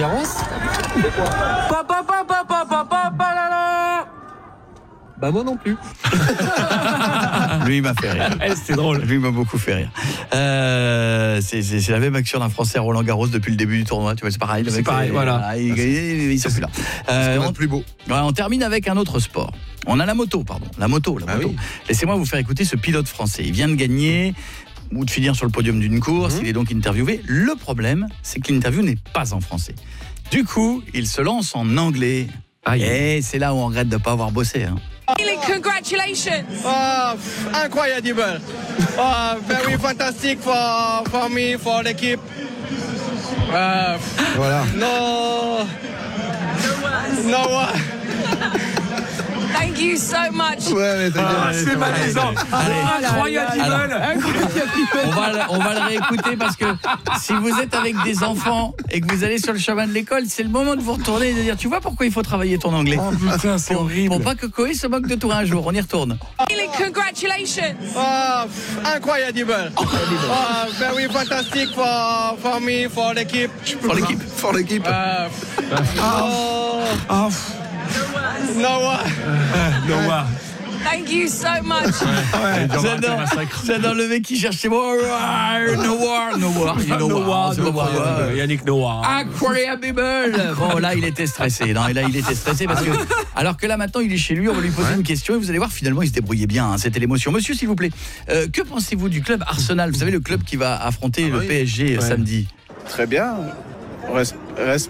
Garros. Bah moi non plus. Lui, il m'a fait rire. C'était drôle. Lui, il m'a beaucoup fait rire. C'est la même action d'un Français à Roland Garros depuis le début du tournoi. Tu vois, c'est pareil. C'est pareil, voilà. Ils sont plus là. On plus beau. On termine avec un autre sport. On a la moto, pardon. La moto. Oui. Laissez-moi vous faire écouter ce pilote français. Il vient de gagner ou de finir sur le podium d'une course. Il est donc interviewé. Le problème, c'est que l'interview n'est pas en français. Du coup, il se lance en anglais. Et c'est là où on regrette de ne pas avoir bossé. Congratulations. Incroyable. Very fantastic for me, for l'équipe. Voilà. No. Thank you so much. C'est malaisant. Incroyable. On va le réécouter parce que si vous êtes avec des enfants et que vous allez sur le chemin de l'école, c'est le moment de vous retourner et de dire, tu vois pourquoi il faut travailler ton anglais. Oh putain, c'est horrible. Pour pas que Koé se moque de toi un jour. On y retourne. Congratulations. Incroyable. Very fantastic for me, for l'équipe. Pour l'équipe. No. Thank you so much. J'adore le mec qui cherche ses mots. Yannick Noah. Incroyable. Bon, là, il était stressé. Non, là, il était stressé parce que, alors que là, maintenant, il est chez lui. On va lui poser une question et vous allez voir, finalement, il se débrouillait bien. Hein, c'était l'émotion. Monsieur, s'il vous plaît, que pensez-vous du club Arsenal? Vous savez, le club qui va affronter le PSG samedi. Très bien.